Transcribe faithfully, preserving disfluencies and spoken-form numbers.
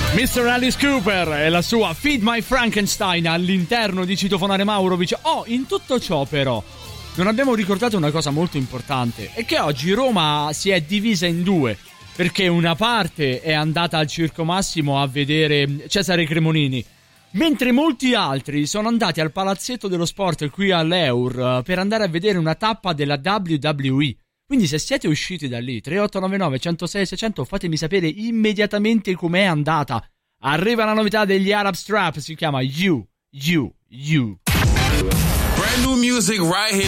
mister Alice Cooper e la sua Feed My Frankenstein all'interno di Citofonare Maurovic. Oh, in tutto ciò però non abbiamo ricordato una cosa molto importante, è che oggi Roma si è divisa in due, perché una parte è andata al Circo Massimo a vedere Cesare Cremonini, mentre molti altri sono andati al Palazzetto dello Sport qui all'Eur per andare a vedere una tappa della W W E. Quindi se siete usciti da lì, tre otto nove nove uno zero sei sei zero zero, fatemi sapere immediatamente com'è andata. Arriva la novità degli Arab Strap, si chiama You, You, You. Brand new music right here.